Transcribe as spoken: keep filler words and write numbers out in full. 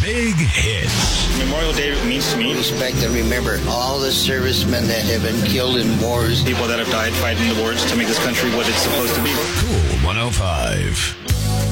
Big Hits. Memorial Day means to me respect and remember all the servicemen that have been killed in wars. People that have died fighting the wars to make this country what it's supposed to be. Cool one oh five.